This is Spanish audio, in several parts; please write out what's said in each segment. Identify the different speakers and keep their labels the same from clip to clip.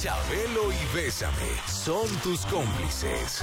Speaker 1: Chabelo y Bésame son tus cómplices.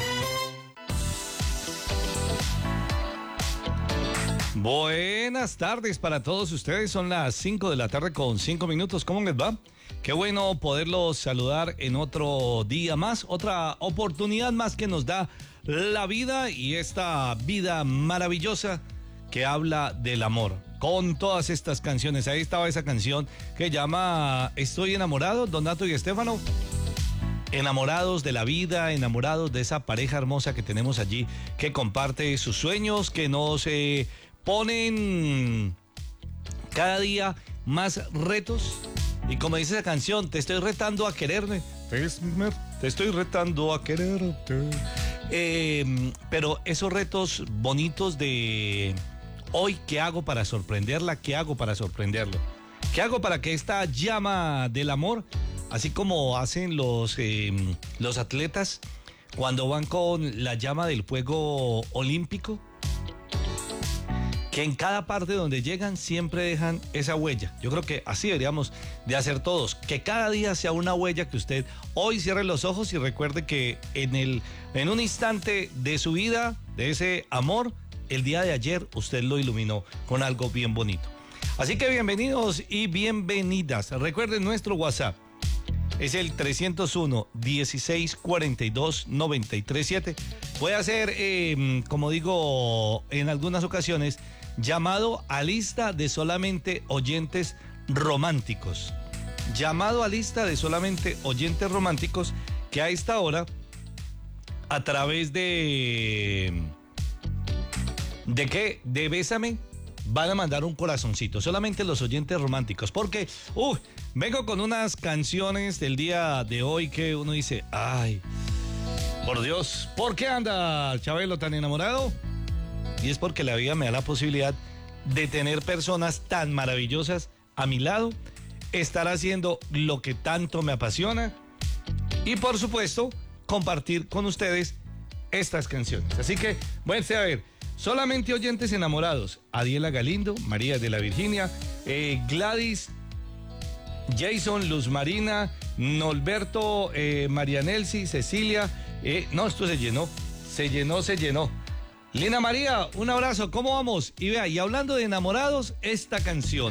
Speaker 2: Buenas tardes para todos ustedes, son las 5 de la tarde con 5 minutos, ¿cómo les va? Qué bueno poderlos saludar en otro día más, otra oportunidad más que nos da la vida y esta vida maravillosa que habla del amor. Con todas estas canciones, ahí estaba esa canción que llama Estoy enamorado, Donato y Estefano. Enamorados de la vida, enamorados de esa pareja hermosa que tenemos allí, que comparte sus sueños, que nos ponen cada día más retos. Y como dice esa canción, te estoy retando a quererme. Te estoy retando a quererte. Pero esos retos bonitos de hoy, ¿qué hago para sorprenderla? ¿Qué hago para sorprenderlo? ¿Qué hago para que esta llama del amor, así como hacen los atletas cuando van con la llama del fuego olímpico, que en cada parte donde llegan siempre dejan esa huella? Yo creo que así deberíamos de hacer todos, que cada día sea una huella que usted hoy cierre los ojos y recuerde que en un instante de su vida, de ese amor, el día de ayer usted lo iluminó con algo bien bonito. Así que bienvenidos y bienvenidas. Recuerden nuestro WhatsApp. Es el 301-1642-937. Puede hacer, como digo en algunas ocasiones, llamado a lista de solamente oyentes románticos. Llamado a lista de solamente oyentes románticos que a esta hora, a través de qué, de Bésame, van a mandar un corazoncito, solamente los oyentes románticos, porque vengo con unas canciones del día de hoy que uno dice, ay, por Dios, ¿por qué anda Chabelo tan enamorado? Y es porque la vida me da la posibilidad de tener personas tan maravillosas a mi lado, estar haciendo lo que tanto me apasiona y por supuesto compartir con ustedes estas canciones. Así que, bueno, a ver, solamente oyentes enamorados: Adiela Galindo, María de la Virginia, Gladys, Jason, Luz Marina, Norberto, María Nelsi, Cecilia. No, esto se llenó. Lina María, un abrazo, ¿cómo vamos? Y vea, y hablando de enamorados, esta canción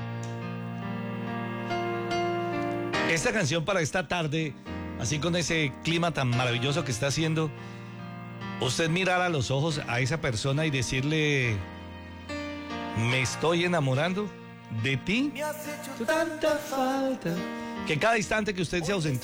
Speaker 2: para esta tarde, así con ese clima tan maravilloso que está haciendo, usted mirar a los ojos a esa persona y decirle: me estoy enamorando de ti. Me has hecho tanta falta. Que cada instante que usted se ausentó